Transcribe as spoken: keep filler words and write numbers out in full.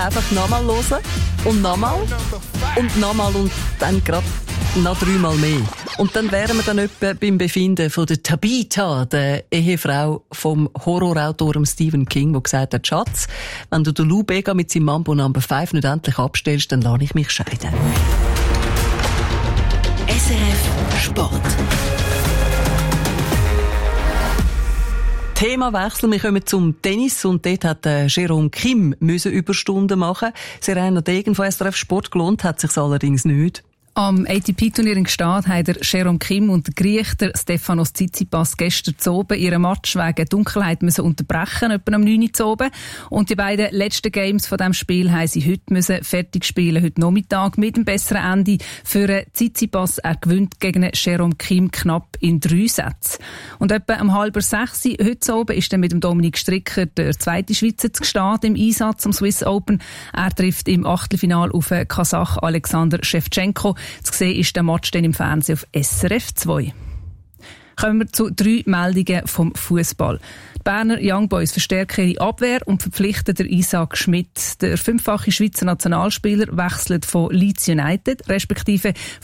Einfach nochmal hören und nochmal und nochmal und dann gerade noch dreimal mehr. Und dann wären wir dann etwa beim Befinden von der Tabitha, der Ehefrau vom Horrorautor Stephen King, der gesagt hat, Schatz, wenn du den Lou Bega mit seinem Mambo Number fünf nicht endlich abstellst, dann lasse ich mich scheiden. S R F Sport. Themawechsel. Wir kommen zum Tennis und dort hat äh, Jerome Kim müssen Überstunden machen. Serena Degen von S R F Sport gelohnt hat sich allerdings nicht. Am A T P-Turnier in Gstaad haben der Jerome Kim und der Griech, der Stefanos Tsitsipas, gestern zu oben ihren Match wegen Dunkelheit müssen unterbrechen, etwa am neun Uhr zu oben. Und die beiden letzten Games von diesem Spiel haben sie heute müssen fertig spielen, heute Nachmittag, mit einem besseren Ende für Tsitsipas. Er gewinnt gegen Jerome Kim knapp in drei Sätzen. Und etwa um halb sechs heute zu oben ist dann mit dem Dominik Stricker der zweite Schweizer zu Gstaad im Einsatz am Swiss Open. Er trifft im Achtelfinale auf Kasach Alexander Shevchenko. Zu sehen ist der Match dann im Fernsehen auf S R F zwei. Kommen wir zu drei Meldungen vom Fußball. Die Berner Young Boys verstärken ihre Abwehr und verpflichten den Isaac Schmidt. Der fünffache Schweizer Nationalspieler wechselt von Leeds United, respektive